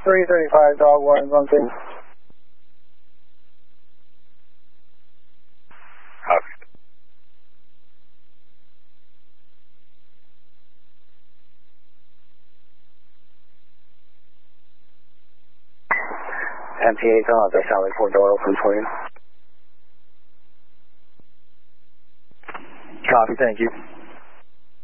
335, dog 1, 1 6. Copy. MTA 正好在夏威夷door open for you. Copy, thank you.